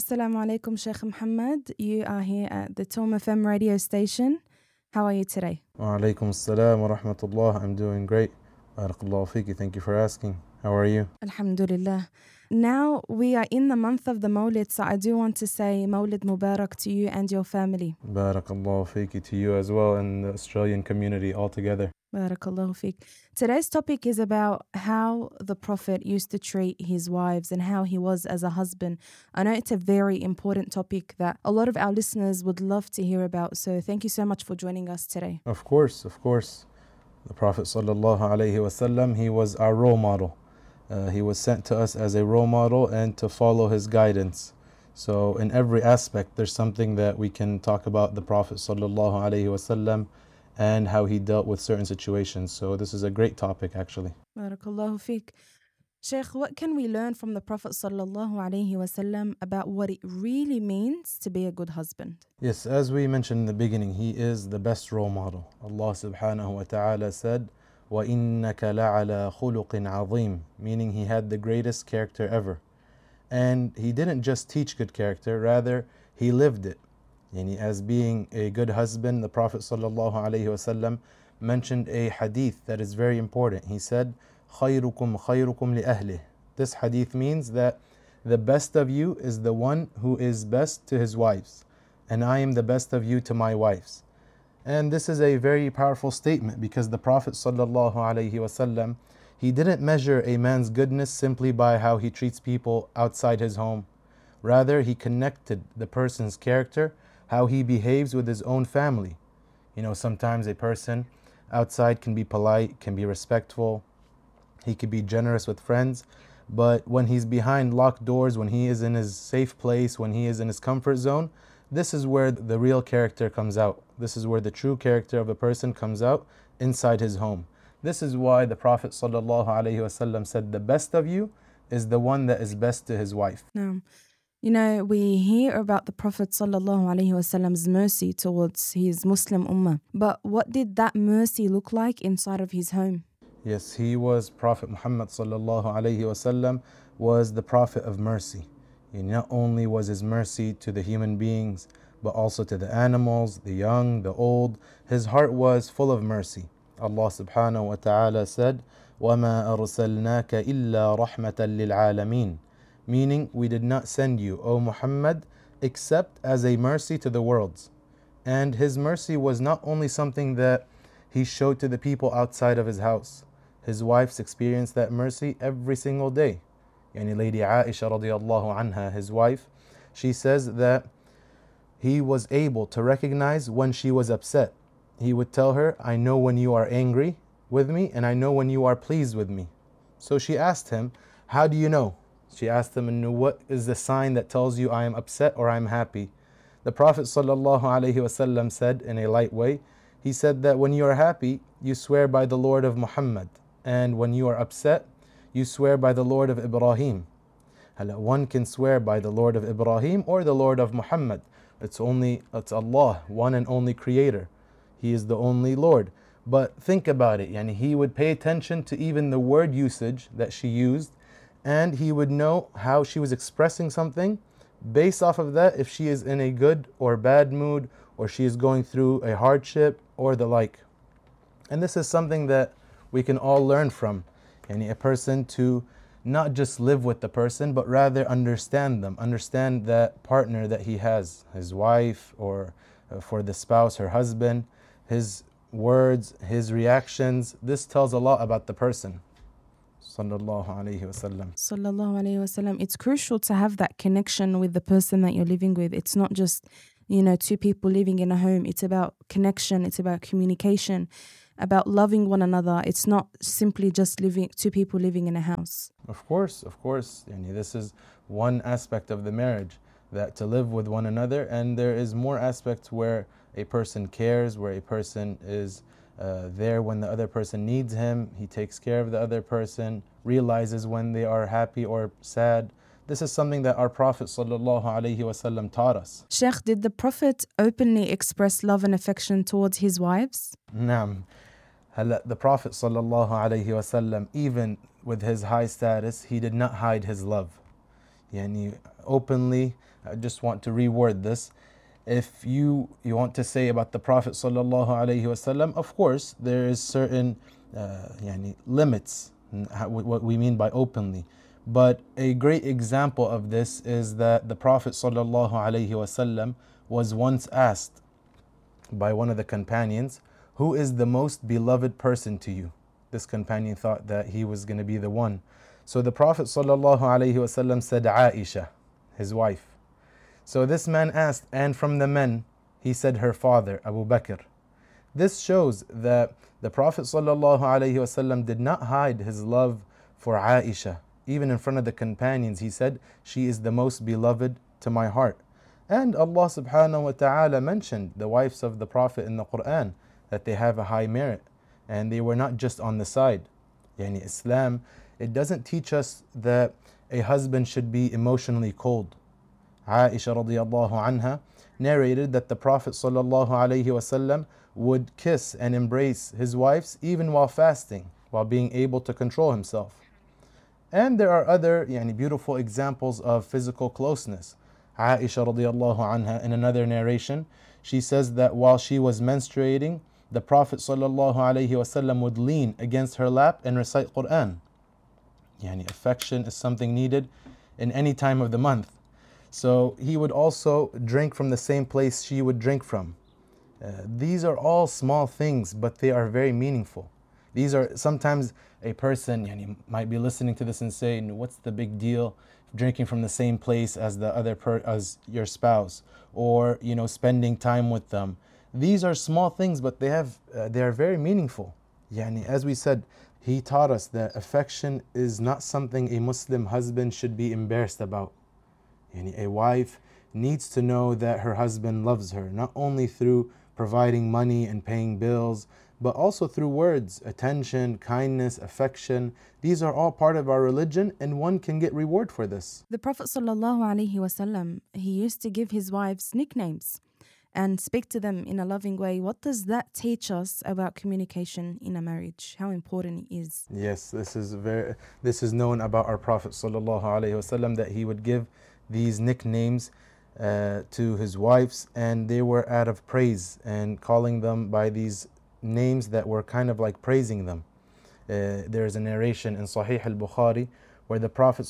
Assalamu alaikum, Sheikh Muhammad. You are here at the Tom FM radio station. How are you today? Wa alaikum assalam wa rahmatullah. I'm doing great. Barakallahu fiki. Thank you for asking. How are you? Alhamdulillah. Now we are in the month of the Mawlid, so I do want to say Mawlid Mubarak to you and your family. Barakallahu fiki to you as well and the Australian community altogether. Barakallahu fiqh. Today's topic is about how the Prophet used to treat his wives and how he was as a husband. I know it's a very important topic that a lot of our listeners would love to hear about. So thank you so much for joining us today. Of course. The Prophet sallallahu alaihi wasallam, he was our role model. He was sent to us as a role model and to follow his guidance. So in every aspect, there's something that we can talk about the Prophet sallallahu alaihi wasallam and how he dealt with certain situations. So this is a great topic actually. Barakallahu fiqh. Sheikh, what can we learn from the Prophet sallallahu alaihi wasallam about what it really means to be a good husband? Yes, as we mentioned in the beginning, he is the best role model. Allah subhanahu wa ta'ala said, وَإِنَّكَ لَعَلَى خُلُقٍ عَظِيمٍ, meaning he had the greatest character ever. And he didn't just teach good character, rather he lived it. Yani as being a good husband, the Prophet sallallahu alaihi wasallam mentioned a hadith that is very important. He said, خَيْرُكُمْ خَيْرُكُمْ لِأَهْلِهِ. This hadith means that the best of you is the one who is best to his wives, and I am the best of you to my wives. And this is a very powerful statement because the Prophet sallallahu alaihi wasallam, he didn't measure a man's goodness simply by how he treats people outside his home. Rather, he connected the person's character, how he behaves with his own family. You know, sometimes a person outside can be polite, can be respectful, he could be generous with friends, but when he's behind locked doors, when he is in his safe place, when he is in his comfort zone, this is where the real character comes out. This is where the true character of a person comes out inside his home. This is why the Prophet ﷺ said, the best of you is the one that is best to his wife. No. You know, we hear about the Prophet ﷺ's mercy towards his Muslim ummah. But what did that mercy look like inside of his home? Yes, he was Prophet Muhammad ﷺ was the Prophet of mercy. He not only was his mercy to the human beings, but also to the animals, the young, the old. His heart was full of mercy. Allah subhanahu wa ta'ala said, وَمَا أَرْسَلْنَاكَ إِلَّا رَحْمَةً لِلْعَالَمِينَ, meaning we did not send you, O Muhammad, except as a mercy to the worlds. And his mercy was not only something that he showed to the people outside of his house. His wives experienced that mercy every single day. Yani Lady Aisha radiallahu anha, his wife, she says that he was able to recognize when she was upset. He would tell her, I know when you are angry with me and I know when you are pleased with me. So she asked him, how do you know? She asked him, what is the sign that tells you I am upset or I am happy? The Prophet ﷺ said in a light way, he said that when you are happy, you swear by the Lord of Muhammad. And when you are upset, you swear by the Lord of Ibrahim. One can swear by the Lord of Ibrahim or the Lord of Muhammad. It's Allah, one and only creator. He is the only Lord. But think about it, yani he would pay attention to even the word usage that she used, and he would know how she was expressing something. Based off of that, if she is in a good or bad mood, or she is going through a hardship or the like. And this is something that we can all learn from. Yani a person to not just live with the person, but rather understand them, understand that partner that he has, his wife, or for the spouse, her husband, his words, his reactions. This tells a lot about the person. Sallallahu alayhi wasallam. Sallallahu alayhi wasallam. It's crucial to have that connection with the person that you're living with. It's not just, two people living in a home. It's about connection. It's about communication, about loving one another. It's not simply just two people living in a house. Of course. Yani this is one aspect of the marriage, that to live with one another, and there is more aspects where a person cares, where a person is there when the other person needs him. He takes care of the other person, realizes when they are happy or sad. This is something that our Prophet ﷺ taught us. Sheikh, did the Prophet openly express love and affection towards his wives? Naam. The Prophet ﷺ, even with his high status, he did not hide his love. Yani openly, I just want to reword this. If you want to say about the Prophet sallallahu alaihi wasallam, of course there is certain yani limits what we mean by openly. But a great example of this is that the Prophet sallallahu alaihi wasallam was once asked by one of the companions, "Who is the most beloved person to you?" This companion thought that he was going to be the one. So the Prophet ﷺ said, Aisha, his wife. So this man asked, and from the men, he said her father, Abu Bakr. This shows that the Prophet ﷺ did not hide his love for Aisha. Even in front of the companions, he said, she is the most beloved to my heart. And Allah subhanahu wa ta'ala mentioned the wives of the Prophet in the Quran, that they have a high merit. And they were not just on the side. Yani Islam, it doesn't teach us that a husband should be emotionally cold. Aisha radiallahu anha narrated that the Prophet sallallahu alaihi wasallam would kiss and embrace his wives even while fasting, while being able to control himself. And there are other beautiful examples of physical closeness. Aisha radiallahu anha, in another narration, she says that while she was menstruating, the Prophet ﷺ would lean against her lap and recite Quran. Affection is something needed in any time of the month. So he would also drink from the same place she would drink from. These are all small things, but they are very meaningful. These are sometimes a person might be listening to this and say, what's the big deal drinking from the same place as the other as your spouse, or spending time with them. These are small things, but they are very meaningful. As we said, he taught us that affection is not something a Muslim husband should be embarrassed about. A wife needs to know that her husband loves her, not only through providing money and paying bills, but also through words, attention, kindness, affection. These are all part of our religion, and one can get reward for this. The Prophet ﷺ, he used to give his wives nicknames and speak to them in a loving way. What does that teach us about communication in a marriage? How important it is? Yes, this is known about our Prophet ﷺ, that he would give these nicknames to his wives, and they were out of praise and calling them by these names that were kind of like praising them. There's a narration in Sahih al-Bukhari where the Prophet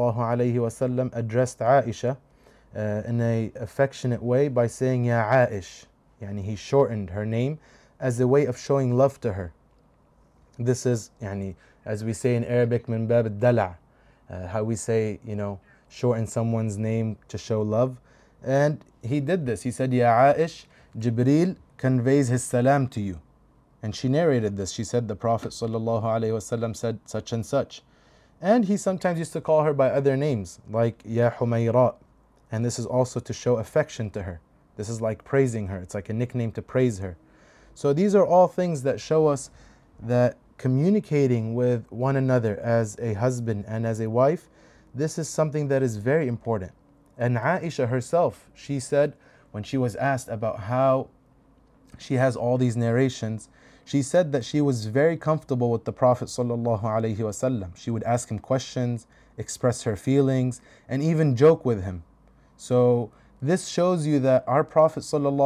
ﷺ addressed Aisha in an affectionate way by saying Ya Aish. He shortened her name as a way of showing love to her. This is as we say in Arabic, min bab al-dala', how we say shorten someone's name to show love. And he did this. He said, Ya Aish, Jibreel conveys his salam to you. And she narrated this. She said the Prophet ﷺ said such and such. And he sometimes used to call her by other names, like Ya Humayra. And this is also to show affection to her. This is like praising her. It's like a nickname to praise her. So these are all things that show us that communicating with one another as a husband and as a wife, this is something that is very important. And Aisha herself, she said, when she was asked about how she has all these narrations, she said that she was very comfortable with the Prophet ﷺ. She would ask him questions, express her feelings, and even joke with him. So this shows you that our Prophet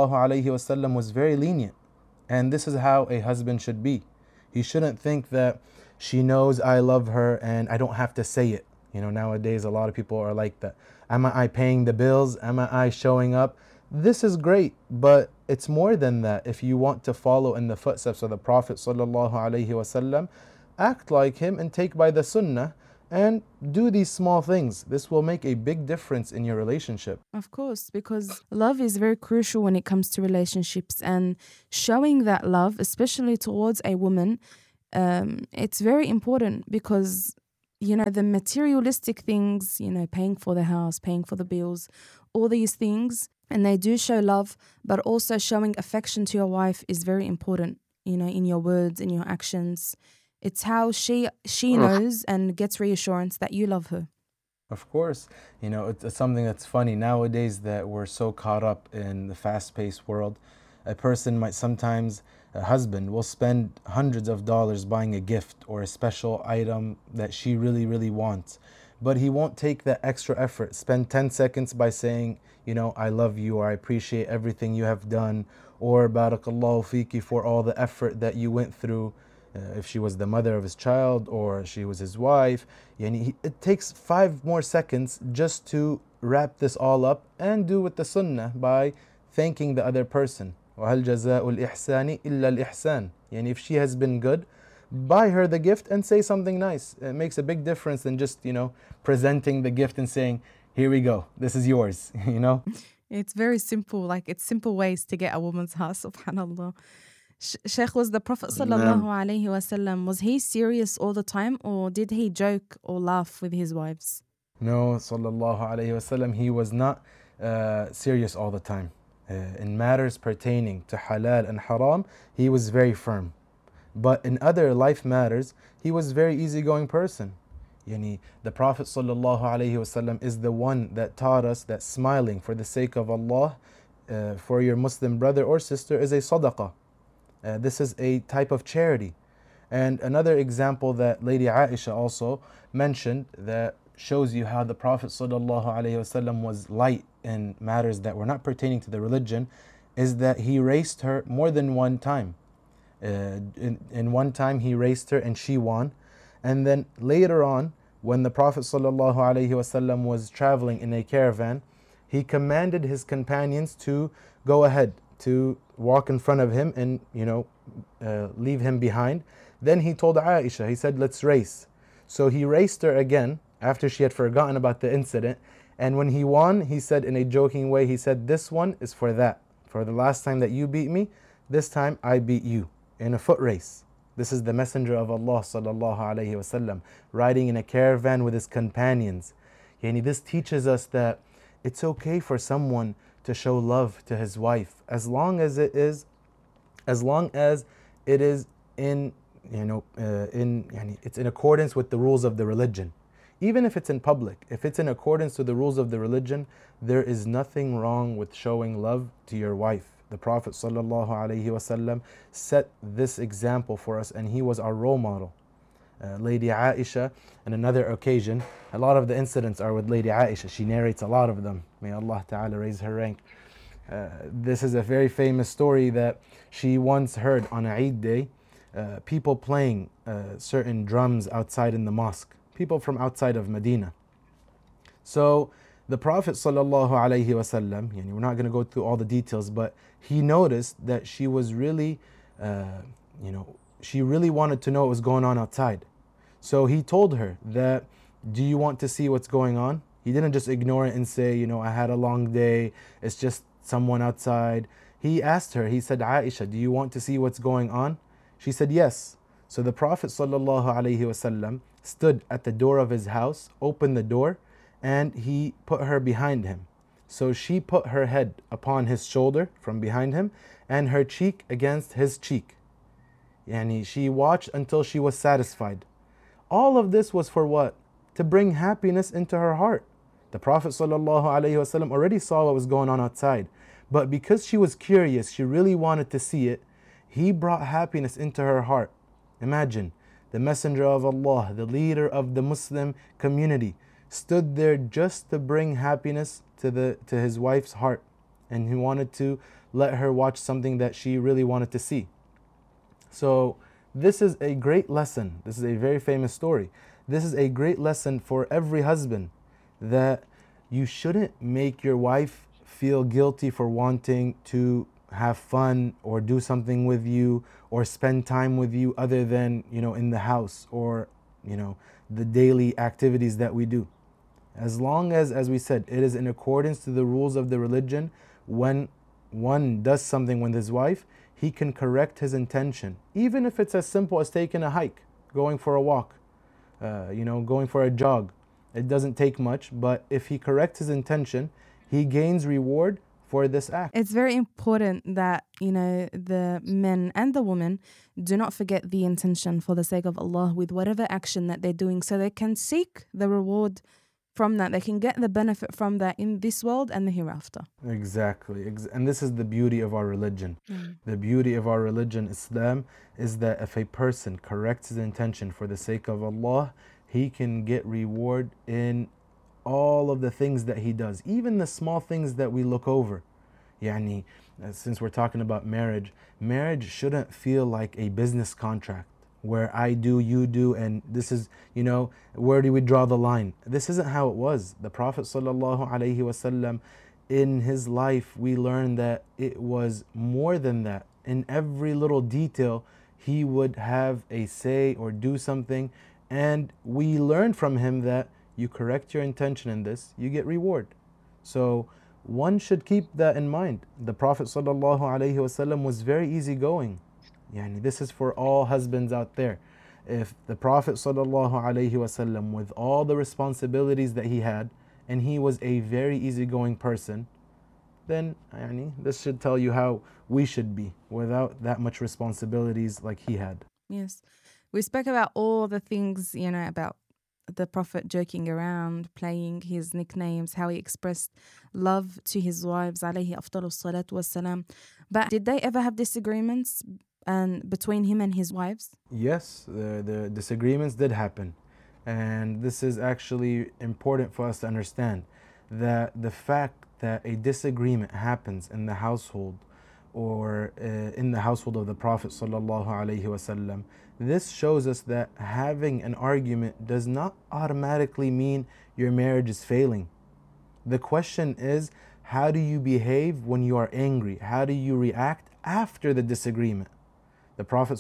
ﷺ was very lenient. And this is how a husband should be. He shouldn't think that she knows I love her and I don't have to say it. Nowadays a lot of people are like that. Am I paying the bills? Am I showing up? This is great, but it's more than that. If you want to follow in the footsteps of the Prophet ﷺ, act like him and take by the sunnah and do these small things. This will make a big difference in your relationship. Of course, because love is very crucial when it comes to relationships, and showing that love, especially towards a woman, it's very important because the materialistic things, paying for the house, paying for the bills, all these things, and they do show love, but also showing affection to your wife is very important, in your words, in your actions. It's how she knows and gets reassurance that you love her. Of course, it's something that's funny nowadays that we're so caught up in the fast-paced world. A husband will spend hundreds of dollars buying a gift or a special item that she really, really wants. but he won't take that extra effort, spend 10 seconds by saying, I love you, or I appreciate everything you have done, or barakallahu fiki for all the effort that you went through. If she was the mother of his child or she was his wife, it takes 5 more seconds just to wrap this all up and do with the sunnah by thanking the other person. وَهَلْ جَزَاءُ الْإِحْسَانِ إِلَّا الْإِحْسَانِ. If she has been good, buy her the gift and say something nice. It makes a big difference than just, presenting the gift and saying, here we go, this is yours, It's very simple, like it's simple ways to get a woman's heart, subhanAllah. Sheikh, was the Prophet sallallahu alaihi wasallam, was he serious all the time, or did he joke or laugh with his wives? No, sallallahu alayhi wasallam, he was not serious all the time. In matters pertaining to halal and haram, he was very firm. But in other life matters, he was a very easygoing person. The Prophet sallallahu alaihi wasallam is the one that taught us that smiling for the sake of Allah for your Muslim brother or sister is a sadaqah. This is a type of charity. And another example that Lady Aisha also mentioned that shows you how the Prophet ﷺ was light in matters that were not pertaining to the religion is that he raised her more than one time. In one time he raised her and she won. And then later on, when the Prophet ﷺ was traveling in a caravan, he commanded his companions to go ahead, to walk in front of him and leave him behind. Then he told Aisha, he said, let's race. So he raced her again after she had forgotten about the incident. And when he won, he said in a joking way, he said, this one is for that. For the last time that you beat me, this time I beat you in a foot race. This is the Messenger of Allah sallallahu alaihi wasallam riding in a caravan with his companions. This teaches us that it's okay for someone to show love to his wife as long as it is in it's in accordance with the rules of the religion. Even if it's in public, if it's in accordance to the rules of the religion, there is nothing wrong with showing love to your wife. The Prophet ﷺ set this example for us, and he was our role model. Lady Aisha, on another occasion, a lot of the incidents are with Lady Aisha. She narrates a lot of them. May Allah Ta'ala raise her rank. This is a very famous story that she once heard on a Eid day, people playing certain drums outside in the mosque, people from outside of Medina. So the Prophet ﷺ, we're not going to go through all the details, but he noticed that she was really, she really wanted to know what was going on outside. So he told her that, do you want to see what's going on? He didn't just ignore it and say, I had a long day, it's just someone outside. He asked her, he said, Aisha, do you want to see what's going on? She said, yes. So the Prophet ﷺ stood at the door of his house, opened the door, and he put her behind him. So she put her head upon his shoulder from behind him and her cheek against his cheek. She watched until she was satisfied. All of this was for what? To bring happiness into her heart. The Prophet ﷺ already saw what was going on outside. But because she was curious, she really wanted to see it, he brought happiness into her heart. Imagine, the Messenger of Allah, the leader of the Muslim community, stood there just to bring happiness to his wife's heart. And he wanted to let her watch something that she really wanted to see. So this is a great lesson. This is a very famous story. This is a great lesson for every husband, that you shouldn't make your wife feel guilty for wanting to have fun or do something with you or spend time with you other than, in the house or, the daily activities that we do. As long as we said, it is in accordance to the rules of the religion, when one does something with his wife, he can correct his intention. Even if it's as simple as taking a hike, going for a walk, going for a jog. It doesn't take much, but if he corrects his intention, he gains reward for this act. It's very important that, the men and the women do not forget the intention for the sake of Allah with whatever action that they're doing, so they can seek the reward from that. They can get the benefit from that in this world and the hereafter. Exactly. And this is the beauty of our religion. The beauty of our religion, Islam, is that if a person corrects his intention for the sake of Allah, he can get reward in all of the things that he does, even the small things that we look over. Yani, since we're talking about marriage, marriage shouldn't feel like a business contract where I do, you do, and this is, where do we draw the line? This isn't how it was. The Prophet ﷺ, in his life, we learned that it was more than that. In every little detail, he would have a say or do something, and we learned from him that you correct your intention in this, you get reward. So one should keep that in mind. The Prophet ﷺ was very easygoing. Yani, this is for all husbands out there. If the Prophet ﷺ, with all the responsibilities that he had, and he was a very easygoing person, then this should tell you how we should be without that much responsibilities like he had. Yes. We spoke about all the things, about the Prophet joking around, playing his nicknames, how he expressed love to his wives, alayhi afdalus salatu wassalam. But did they ever have disagreements between him and his wives? Yes, the disagreements did happen. And this is actually important for us to understand, that the fact that a disagreement happens in the household or in the household of the Prophet ﷺ, this shows us that having an argument does not automatically mean your marriage is failing. The question is, how do you behave when you are angry? How do you react after the disagreement? The Prophet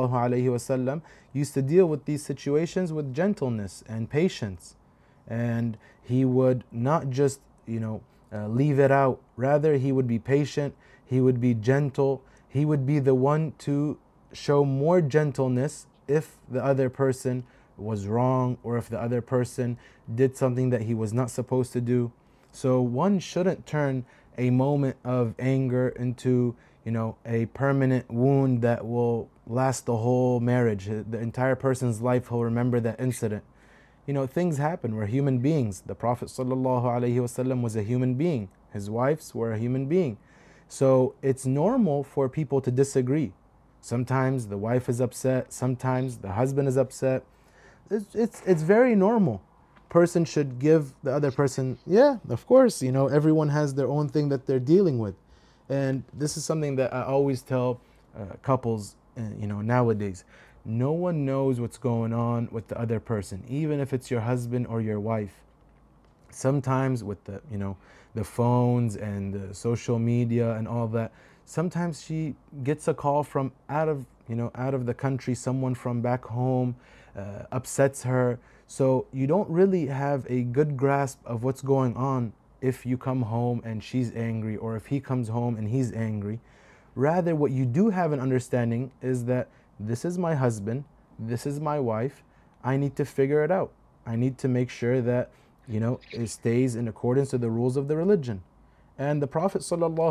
ﷺ used to deal with these situations with gentleness and patience. And he would not just, leave it out. Rather, he would be patient, he would be gentle, he would be the one to show more gentleness if the other person was wrong or if the other person did something that he was not supposed to do. So one shouldn't turn a moment of anger into, a permanent wound that will last the whole marriage. The entire person's life will remember that incident. Things happen. We're human beings. The Prophet ﷺ was a human being. His wives were a human being. So it's normal for people to disagree. Sometimes the wife is upset. Sometimes the husband is upset. It's very normal. Person should give the other person, yeah, of course, everyone has their own thing that they're dealing with. And this is something that I always tell couples, nowadays. No one knows what's going on with the other person, even if it's your husband or your wife. Sometimes with the phones and the social media and all that, sometimes she gets a call from out of the country, someone from back home upsets her. So you don't really have a good grasp of what's going on if you come home and she's angry, or if he comes home and he's angry. Rather, what you do have an understanding is that this is my husband, this is my wife, I need to figure it out. I need to make sure that, it stays in accordance to the rules of the religion. And the Prophet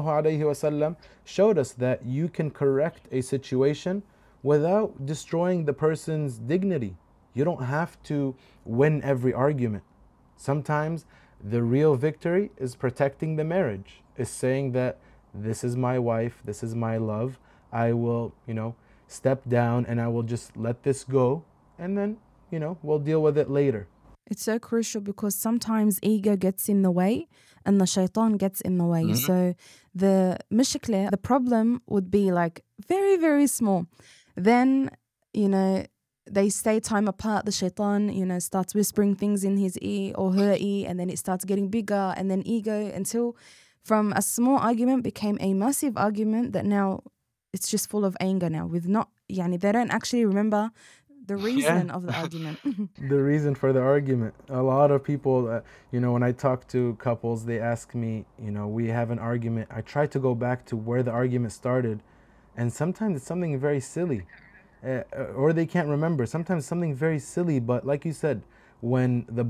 ﷺ showed us that you can correct a situation without destroying the person's dignity. You don't have to win every argument. Sometimes the real victory is protecting the marriage, is saying that this is my wife, this is my love, I will, step down and I will just let this go, and then, we'll deal with it later. It's so crucial because sometimes ego gets in the way and the shaitan gets in the way. So the mishkila, the problem would be like very, very small. Then, they stay time apart. The shaitan, starts whispering things in his ear or her ear, and then it starts getting bigger, and then ego, until from a small argument became a massive argument that now it's just full of anger now with they don't actually remember the reason of the argument. The reason for the argument. A lot of people, when I talk to couples, they ask me, we have an argument. I try to go back to where the argument started, and sometimes it's something very silly. Or they can't remember. Sometimes something very silly, but like you said, when the